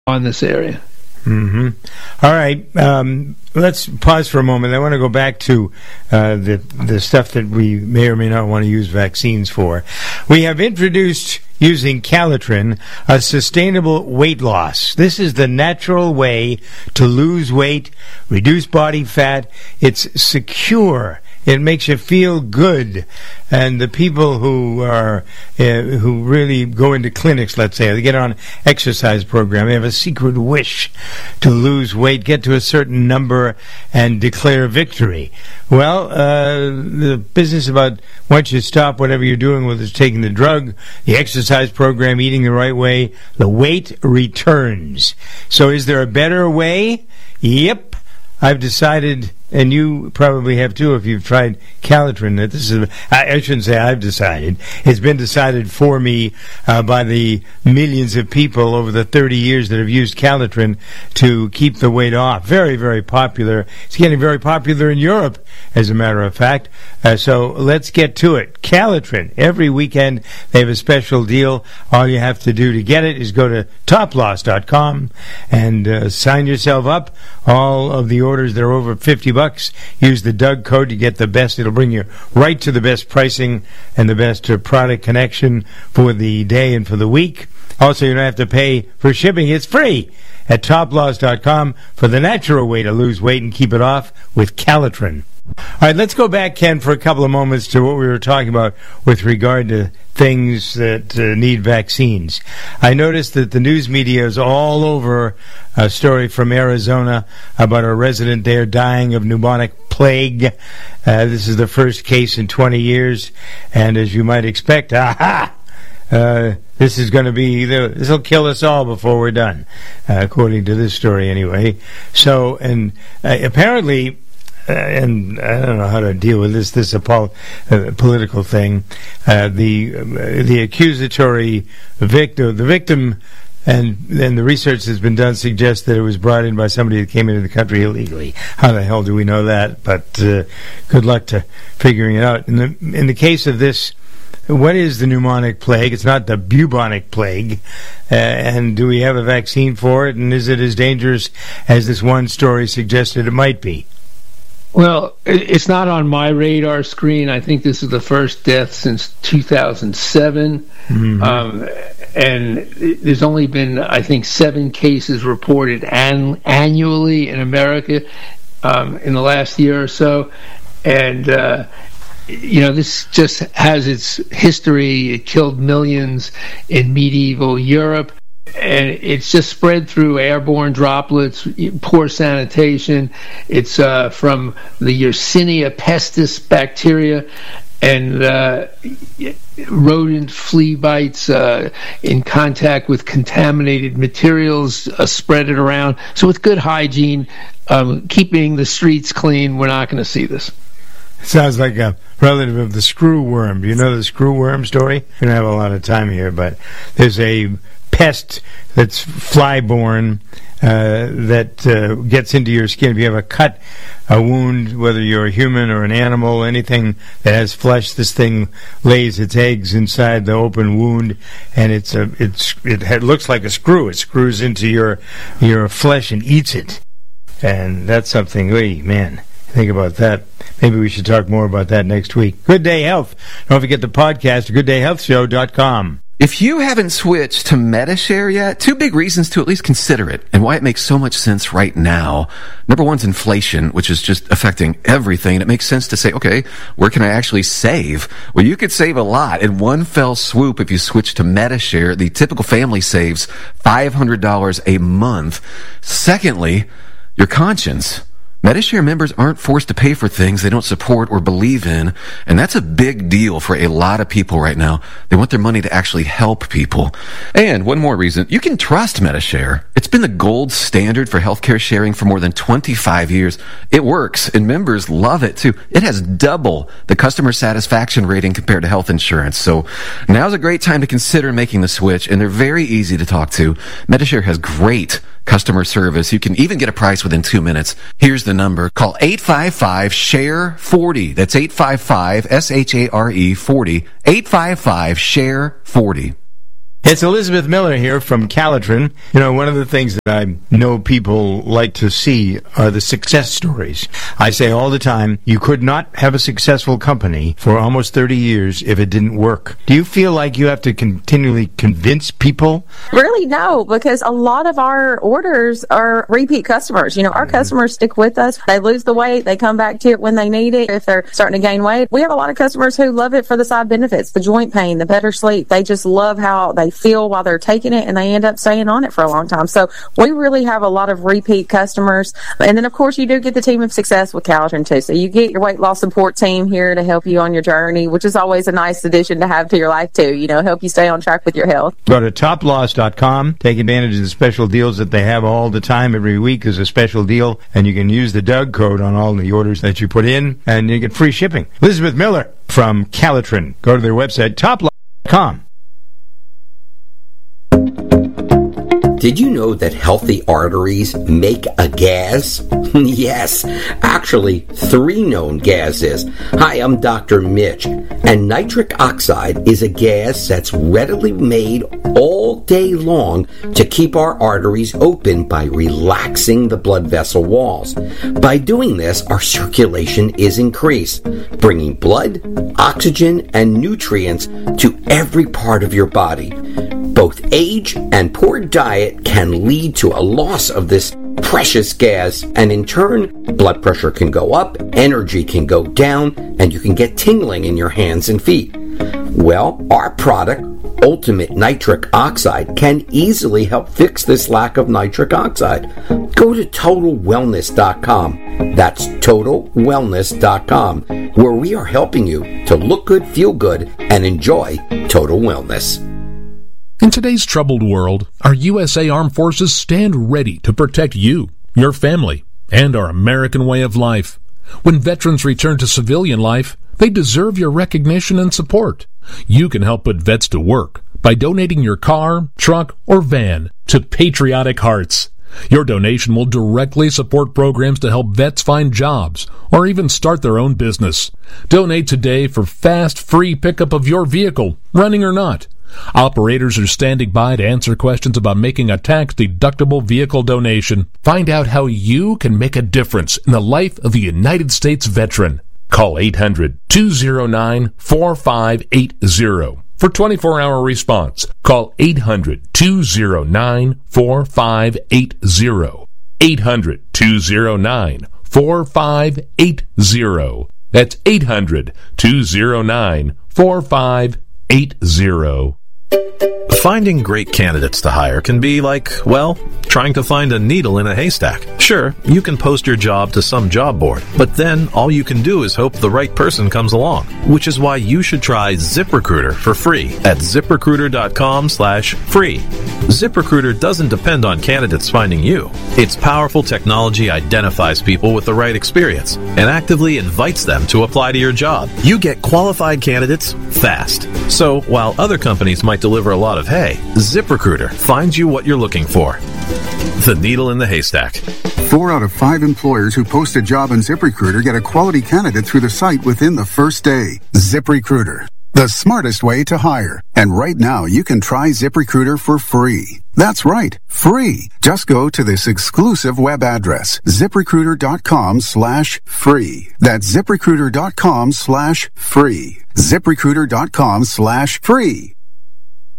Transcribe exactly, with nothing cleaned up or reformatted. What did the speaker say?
in this area. Mm-hmm. All right. Um, let's pause for a moment. I want to go back to uh, the the stuff that we may or may not want to use vaccines for. We have introduced using Calitrin a sustainable weight loss. This is the natural way to lose weight, reduce body fat. It's secure. It makes you feel good. And the people who are uh, who really go into clinics, let's say, they get on exercise program, they have a secret wish to lose weight, get to a certain number, and declare victory. Well, uh, the business about once you stop whatever you're doing, whether it's taking the drug, the exercise program, eating the right way, the weight returns. So is there a better way? Yep. I've decided, and you probably have too if you've tried Calitrin, that this is, I shouldn't say I've decided, it's been decided for me uh, by the millions of people over the thirty years that have used Calitrin to keep the weight off. Very, very popular. It's getting very popular in Europe, as a matter of fact. Uh, so let's get to it. Calitrin, every weekend they have a special deal. All you have to do to get it is go to top loss dot com and uh, sign yourself up. All of the orders that are over fifty bucks, use the Doug code to get the best. It'll bring you right to the best pricing and the best uh, product connection for the day and for the week. Also, you don't have to pay for shipping. It's free at top loss dot com for the natural way to lose weight and keep it off with Calitrin. All right, let's go back, Ken, for a couple of moments to what we were talking about with regard to things that uh, need vaccines. I noticed that the news media is all over a story from Arizona about a resident there dying of pneumonic plague. Uh, this is the first case in twenty years, and as you might expect, aha! Uh, this is going to be, this will kill us all before we're done, uh, according to this story anyway. So, and uh, apparently, Uh, and I don't know how to deal with this. This is a pol- uh, political thing. Uh, the uh, the accusatory victim, the victim, and and the research that's been done suggests that it was brought in by somebody that came into the country illegally. How the hell do we know that? But uh, good luck to figuring it out. In the in the case of this, what is the pneumonic plague? It's not the bubonic plague. Uh, and do we have a vaccine for it? And is it as dangerous as this one story suggested it might be? Well, it's not on my radar screen. I think this is the first death since two thousand seven. Mm-hmm. Um, and there's only been, I think, seven cases reported an- annually in America um, in the last year or so. And, uh, you know, this just has its history. It killed millions in medieval Europe. And it's just spread through airborne droplets, poor sanitation. It's uh, from the Yersinia pestis bacteria and uh, rodent flea bites uh, in contact with contaminated materials, uh, spread it around. So with good hygiene, um, keeping the streets clean, we're not going to see this. Sounds like a relative of the screw worm. Do you know the screw worm story? We don't have a lot of time here, but there's a pest that's fly-borne uh, that uh, gets into your skin. If you have a cut, a wound, whether you're a human or an animal, anything that has flesh, this thing lays its eggs inside the open wound, and it's a it's it ha- looks like a screw. It screws into your your flesh and eats it, and that's something. Hey, man. Think about that. Maybe we should talk more about that next week. Good Day Health. Don't forget the podcast at good day health show dot com. If you haven't switched to Medi-Share yet, two big reasons to at least consider it and why it makes so much sense right now. Number one's inflation, which is just affecting everything. And it makes sense to say, okay, where can I actually save? Well, you could save a lot in one fell swoop if you switch to Medi-Share. The typical family saves five hundred dollars a month. Secondly, your conscience. Medi-Share members aren't forced to pay for things they don't support or believe in, and that's a big deal for a lot of people right now. They want their money to actually help people. And one more reason, you can trust Medi-Share. It's been the gold standard for healthcare sharing for more than twenty-five years. It works, and members love it too. It has double the customer satisfaction rating compared to health insurance. So now's a great time to consider making the switch, and they're very easy to talk to. Medi-Share has great customer service. You can even get a price within two minutes. Here's the number. Call eight five five, S H A R E, forty. That's eight five five, S H A R E, forty. eight five five, S H A R E, forty. It's Elizabeth Miller here from Calitrin. You know, one of the things that I know people like to see are the success stories. I say all the time, you could not have a successful company for almost thirty years if it didn't work. Do you feel like you have to continually convince people? Really, no, because a lot of our orders are repeat customers. You know, our mm-hmm. customers stick with us. They lose the weight. They come back to it when they need it. If they're starting to gain weight, we have a lot of customers who love it for the side benefits, the joint pain, the better sleep. They just love how they feel while they're taking it, and they end up staying on it for a long time. So we really have a lot of repeat customers. And then, of course, you do get the team of success with Calitrin, too. So you get your weight loss support team here to help you on your journey, which is always a nice addition to have to your life, too. You know, help you stay on track with your health. Go to top loss dot com. Take advantage of the special deals that they have all the time. Every week is a special deal, and you can use the Doug code on all the orders that you put in, and you get free shipping. Elizabeth Miller from Calitrin. Go to their website, top loss dot com. Did you know that healthy arteries make a gas? Yes, actually, three known gases. Hi, I'm Doctor Mitch, and nitric oxide is a gas that's readily made all day long to keep our arteries open by relaxing the blood vessel walls. By doing this, our circulation is increased, bringing blood, oxygen, and nutrients to every part of your body. Both age and poor diet can lead to a loss of this precious gas, and in turn, blood pressure can go up, energy can go down, and you can get tingling in your hands and feet. Well, our product, Ultimate Nitric Oxide, can easily help fix this lack of nitric oxide. Go to total wellness dot com. That's total wellness dot com, where we are helping you to look good, feel good, and enjoy total wellness. In today's troubled world, our U S A Armed Forces stand ready to protect you, your family, and our American way of life. When veterans return to civilian life, they deserve your recognition and support. You can help put vets to work by donating your car, truck, or van to Patriotic Hearts. Your donation will directly support programs to help vets find jobs or even start their own business. Donate today for fast, free pickup of your vehicle, running or not. Operators are standing by to answer questions about making a tax-deductible vehicle donation. Find out how you can make a difference in the life of a United States veteran. Call eight hundred, two oh nine, four five eight oh for twenty-four hour response. Call eight hundred, two oh nine, four five eight oh. eight hundred, two oh nine, four five eight oh. That's eight hundred, two oh nine, four five eight oh. Finding great candidates to hire can be like, well, trying to find a needle in a haystack. Sure, you can post your job to some job board, but then all you can do is hope the right person comes along, which is why you should try ZipRecruiter for free at ZipRecruiter.com slash free. ZipRecruiter doesn't depend on candidates finding you. Its powerful technology identifies people with the right experience and actively invites them to apply to your job. You get qualified candidates fast. So while other companies might deliver a lot of hay, ZipRecruiter finds you what you're looking for. The needle in the haystack. Four out of five employers who post a job on ZipRecruiter get a quality candidate through the site within the first day. ZipRecruiter, the smartest way to hire. And right now, you can try ZipRecruiter for free. That's right, free. Just go to this exclusive web address, ZipRecruiter.com slash free. That's ZipRecruiter.com slash free. ZipRecruiter.com slash free.